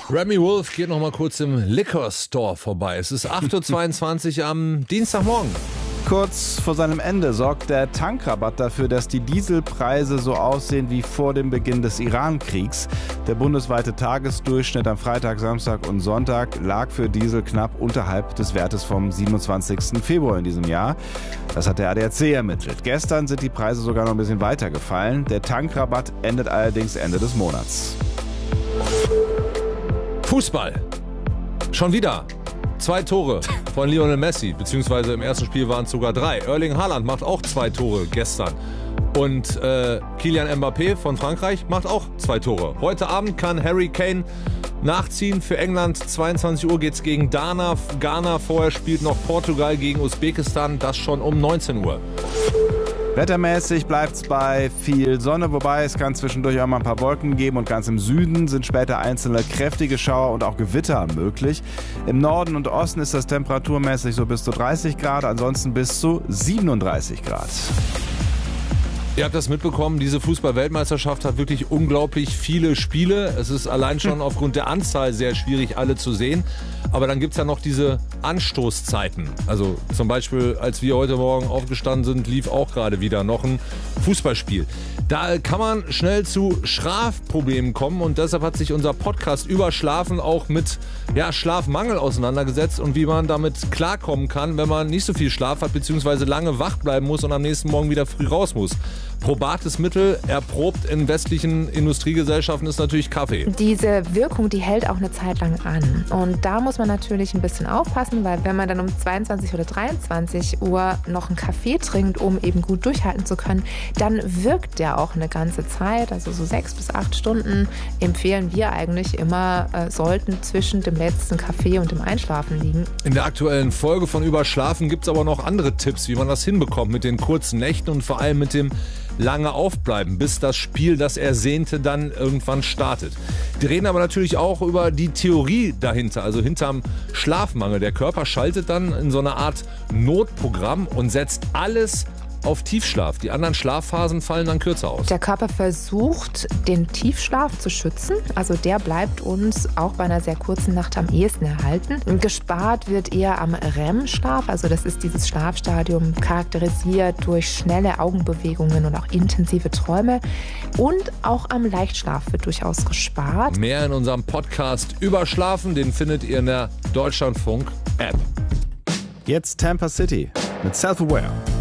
Remy Wolf geht noch mal kurz im Liquor Store vorbei. Es ist 8.22 Uhr am Dienstagmorgen. Kurz vor seinem Ende sorgt der Tankrabatt dafür, dass die Dieselpreise so aussehen wie vor dem Beginn des Iran-Kriegs. Der bundesweite Tagesdurchschnitt am Freitag, Samstag und Sonntag lag für Diesel knapp unterhalb des Wertes vom 27. Februar in diesem Jahr. Das hat der ADAC ermittelt. Gestern sind die Preise sogar noch ein bisschen weiter gefallen. Der Tankrabatt endet allerdings Ende des Monats. Fußball. Schon wieder. 2 Tore von Lionel Messi, beziehungsweise im ersten Spiel waren es sogar 3. Erling Haaland macht auch 2 Tore gestern. Und Kylian Mbappé von Frankreich macht auch 2 Tore. Heute Abend kann Harry Kane nachziehen für England. 22 Uhr geht's gegen Ghana. Vorher spielt noch Portugal gegen Usbekistan. Das schon um 19 Uhr. Wettermäßig bleibt es bei viel Sonne, wobei es kann zwischendurch auch mal ein paar Wolken geben und ganz im Süden sind später einzelne kräftige Schauer und auch Gewitter möglich. Im Norden und Osten ist das temperaturmäßig so bis zu 30 Grad, ansonsten bis zu 37 Grad. Ihr habt das mitbekommen, diese Fußball-Weltmeisterschaft hat wirklich unglaublich viele Spiele. Es ist allein schon aufgrund der Anzahl sehr schwierig, alle zu sehen. Aber dann gibt es ja noch diese Anstoßzeiten. Also zum Beispiel, als wir heute Morgen aufgestanden sind, lief auch gerade wieder noch ein Fußballspiel. Da kann man schnell zu Schlafproblemen kommen und deshalb hat sich unser Podcast über Schlafen auch mit Schlafmangel auseinandergesetzt und wie man damit klarkommen kann, wenn man nicht so viel Schlaf hat bzw. lange wach bleiben muss und am nächsten Morgen wieder früh raus muss. Probates Mittel, erprobt in westlichen Industriegesellschaften, ist natürlich Kaffee. Diese Wirkung, die hält auch eine Zeit lang an. Und da muss man natürlich ein bisschen aufpassen, weil wenn man dann um 22 oder 23 Uhr noch einen Kaffee trinkt, um eben gut durchhalten zu können, dann wirkt der auch eine ganze Zeit, also so 6 bis 8 Stunden empfehlen wir eigentlich immer, sollten zwischen dem letzten Kaffee und dem Einschlafen liegen. In der aktuellen Folge von Überschlafen gibt es aber noch andere Tipps, wie man das hinbekommt mit den kurzen Nächten und vor allem mit dem lange aufbleiben, bis das Spiel, das Ersehnte, dann irgendwann startet. Wir reden aber natürlich auch über die Theorie dahinter, also hinterm Schlafmangel. Der Körper schaltet dann in so eine Art Notprogramm und setzt alles auf Tiefschlaf. Die anderen Schlafphasen fallen dann kürzer aus. Der Körper versucht, den Tiefschlaf zu schützen. Also der bleibt uns auch bei einer sehr kurzen Nacht am ehesten erhalten. Gespart wird eher am REM-Schlaf. Also das ist dieses Schlafstadium, charakterisiert durch schnelle Augenbewegungen und auch intensive Träume. Und auch am Leichtschlaf wird durchaus gespart. Mehr in unserem Podcast Überschlafen, den findet ihr in der Deutschlandfunk-App. Jetzt Tampa City mit Self-Aware.